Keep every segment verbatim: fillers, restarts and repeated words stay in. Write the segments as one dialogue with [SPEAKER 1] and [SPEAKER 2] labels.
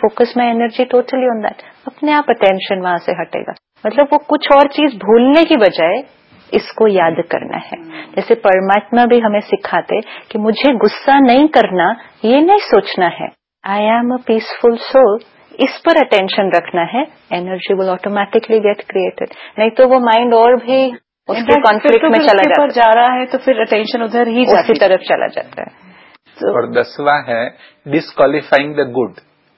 [SPEAKER 1] Focus my energy totally on that, अपने आप attention वहां से हटेगा। मतलब वो कुछ और चीज भूलने की बजाय इसको याद करना है। जैसे परमात्मा भी हमें सिखाते कि मुझे गुस्सा नहीं करना, ये नहीं सोचना है I am a peaceful soul, इस पर अटेंशन रखना है, energy will automatically get created. नहीं तो वो माइंड और भी उसके कॉन्फ्लिक्ट में चला जाता है,
[SPEAKER 2] जा रहा है तो फिर अटेंशन उधर ही
[SPEAKER 1] उसी तरफ चला जाता है।
[SPEAKER 3] तो और दसवां है डिस्क्वालिफाइंग द गुड।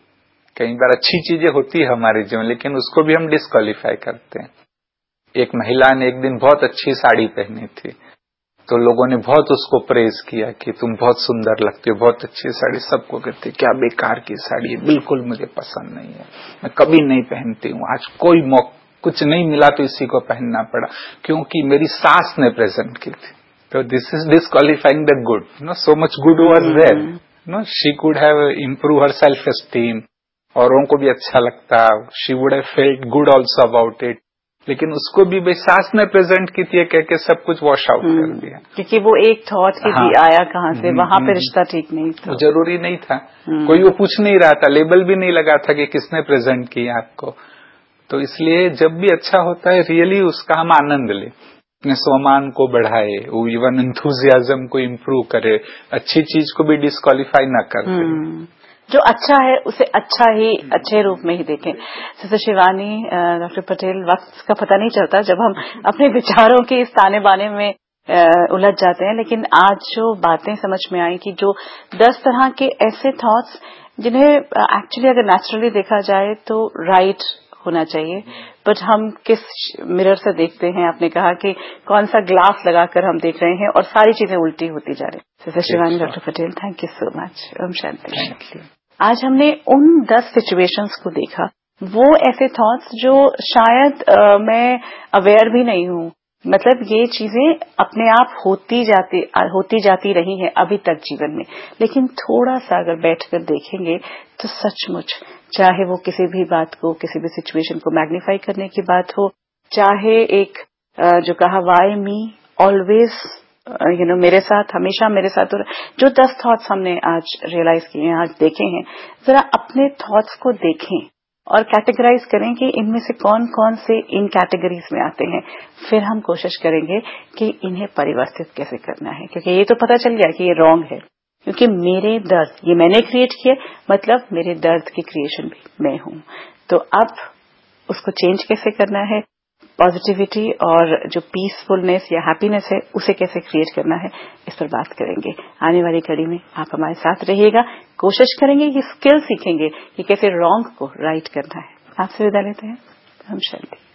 [SPEAKER 3] कई बार अच्छी चीजें होती है हमारे जीवन, लेकिन उसको भी हम डिस्क्वालीफाई करते हैं। एक महिला ने एक दिन बहुत अच्छी साड़ी पहनी थी, तो लोगों ने बहुत उसको प्रेज किया कि तुम बहुत सुंदर लगती हो, बहुत अच्छी साड़ी। सबको कहते क्या बेकार की साड़ी है, बिल्कुल मुझे पसंद नहीं है, मैं कभी नहीं पहनती हूँ, आज कोई मौका कुछ नहीं मिला तो इसी को पहनना पड़ा क्योंकि मेरी सास ने प्रेजेंट की थी। तो this is डिस्क्वालीफाइंग the good, no so much good was there, no she could have improve her self esteem, औरों को भी अच्छा लगता, she would have felt good also about it, लेकिन उसको भी भाई सास ने प्रेजेंट की थी कह के सब कुछ वॉश आउट कर दिया,
[SPEAKER 2] क्योंकि वो एक थॉट की
[SPEAKER 3] हाँ,
[SPEAKER 2] आया कहाँ से, वहां पे रिश्ता ठीक नहीं था,
[SPEAKER 3] जरूरी नहीं था, कोई वो पूछ नहीं रहा था, लेबल भी नहीं लगा था कि किसने प्रेजेंट किया आपको। तो इसलिए जब भी अच्छा होता है रियली उसका हम आनंद लें, अपने स्वमान को बढ़ाए, वो इवन एंथुजियाज्म को इम्प्रूव करे, अच्छी चीज को भी डिस्क्वालीफाई ना कर दे,
[SPEAKER 2] जो अच्छा है उसे अच्छा ही अच्छे रूप में ही देखें। सिस्टर शिवानी, डॉक्टर पटेल, वक्त का पता नहीं चलता जब हम अपने विचारों के इस ताने बाने में उलझ जाते हैं, लेकिन आज जो बातें समझ में आई कि जो दस तरह के ऐसे थॉट्स जिन्हें एक्चुअली अगर नेचुरली देखा जाए तो राइट होना चाहिए, बट हम किस मिरर से देखते हैं, आपने कहा कि कौन सा ग्लास लगाकर हम देख रहे हैं और सारी चीजें उल्टी होती जा रही। Sister Shivani, doctor Patel, thank you so much. Om Shanti. आज हमने उन दस सिचुएशंस को देखा, वो ऐसे थॉट्स जो शायद आ, मैं अवेयर भी नहीं हूँ, मतलब ये चीजें अपने आप होती जाती होती जाती रही हैं अभी तक जीवन में, लेकिन थोड़ा सा अगर बैठकर देखेंगे तो सचमुच, चाहे वो किसी भी बात को, किसी भी सिचुएशन को मैग्नीफाई करने की बात हो, चाहे एक जो कहा why me always, you know मेरे साथ, हमेशा मेरे साथ, और जो दस थॉट्स हमने आज रियलाइज किए हैं, आज देखे हैं, जरा अपने थॉट्स को देखें और कैटेगराइज करें कि इनमें से कौन कौन से इन कैटेगरीज में आते हैं। फिर हम कोशिश करेंगे कि इन्हें परिवर्तित कैसे करना है, क्योंकि ये तो पता चल गया कि ये रॉन्ग है, क्योंकि मेरे दर्द ये मैंने क्रिएट किए, मतलब मेरे दर्द की क्रिएशन भी मैं हूं। तो अब उसको चेंज कैसे करना है, पॉजिटिविटी और जो पीसफुलनेस या हैप्पीनेस है उसे कैसे क्रिएट करना है, इस पर बात करेंगे। आने वाली कड़ी में आप हमारे साथ रहिएगा, कोशिश करेंगे कि स्किल सीखेंगे कि कैसे रॉन्ग को राइट करना है। आपसे विदा लेते हैं। हम शांति।